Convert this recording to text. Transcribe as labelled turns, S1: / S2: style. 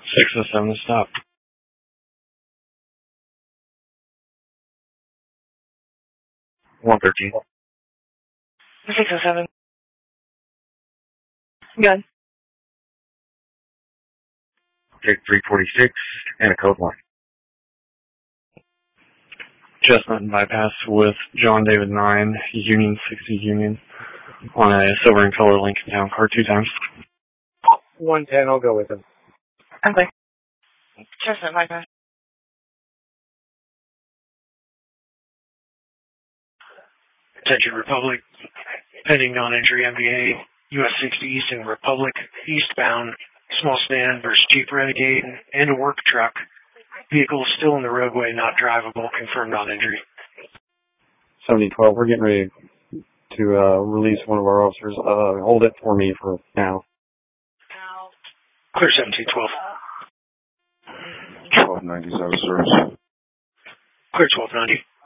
S1: 607 to stop. 113.
S2: 607. Good.
S1: Take 346 and a code 1. Chestnut and bypass with John David 9, Union 60 Union, on a silver and color Lincoln Town car 2 times.
S3: 110, I'll go with him.
S2: Okay. Chestnut bypass.
S4: Attention Republic, pending non-entry MVA, US 60 Eastern Republic, eastbound, small sedan versus Jeep Renegade, and a work truck. Vehicle still in the roadway, not drivable, confirmed non-entry.
S3: 7012, we're getting ready to release one of our officers. Hold it for me for now.
S4: Clear 1712.
S5: 1290 is out of service.
S4: Clear 1290.